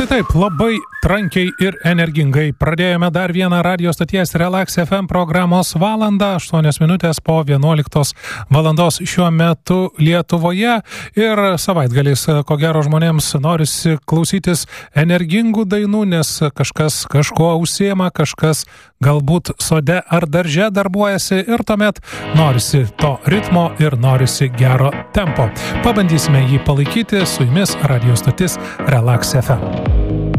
Štai taip, labai trankiai ir energingai pradėjome dar vieną radio stoties Relax FM programos valandą, 8 minutės po 11 valandos šiuo metu Lietuvoje ir savaitgaliais, ko gero žmonėms norisi klausytis energingų dainų, nes kažkas kažko užsiema, kažkas galbūt sode ar darže darbuojasi ir tuomet norisi to ritmo ir norisi gero tempo. Pabandysime jį palaikyti, su jumis radio stotis Relax FM.